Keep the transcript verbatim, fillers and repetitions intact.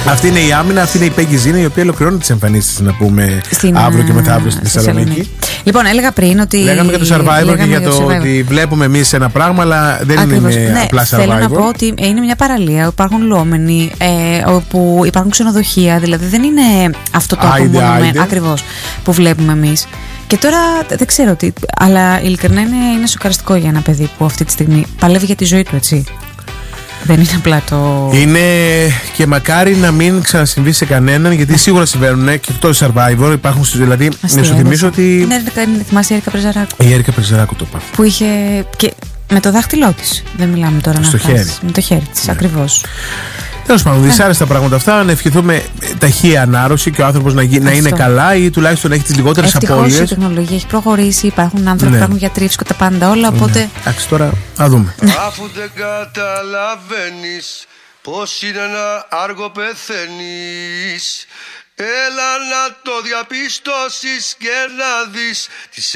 Αυτή είναι η Άμυνα, αυτή είναι η Πέγγι Ζήνη, η οποία ολοκληρώνει τις εμφανίσεις, να πούμε, στην, αύριο και μεθαύριο στη Θεσσαλονίκη. Λοιπόν, έλεγα πριν ότι. Λέγαμε για το Survivor και για το, το ότι βλέπουμε εμείς ένα πράγμα, αλλά δεν Ακριβώς. είναι ναι, απλά Survivor. Θέλω να πω ότι είναι μια παραλία, υπάρχουν λόμενοι, ε, όπου υπάρχουν ξενοδοχεία, δηλαδή δεν είναι αυτό το απομονωμένο ακριβώς που βλέπουμε εμείς. Και τώρα δεν ξέρω τι, αλλά ειλικρινά είναι, είναι σοκαριστικό για ένα παιδί που αυτή τη στιγμή παλεύει για τη ζωή του, έτσι. Δεν είναι απλά το. Είναι και μακάρι να μην ξανασυμβεί σε κανέναν, γιατί σίγουρα συμβαίνουν και το Survivor. Υπάρχουν στους. Δηλαδή, να σου θυμίσω ότι. Ναι, θυμάσαι η Έρικα Πρεζαράκου. Η Έρικα Πρεζαράκου το είπα. Που είχε. Και με το δάχτυλό της. Δεν μιλάμε τώρα στο να χέρι. φτάσει. Με το χέρι της, ναι. Ακριβώς. Τέλος πάντων, δυσάρεστα πράγματα αυτά. Να ευχηθούμε ταχεία ανάρρωση και ο άνθρωπος να, να είναι καλά ή τουλάχιστον να έχει τις λιγότερες απώλειες. Ευτυχώς η τεχνολογία έχει προχωρήσει, υπάρχουν άνθρωποι, ναι. υπάρχουν γιατροί, τα πάντα όλα. Οπότε. Ναι. Εντάξει, τώρα να δούμε. Αφού δεν καταλαβαίνεις πως είναι ένα άργο πεθαίνεις, έλα να το διαπιστώσεις και να δεις τις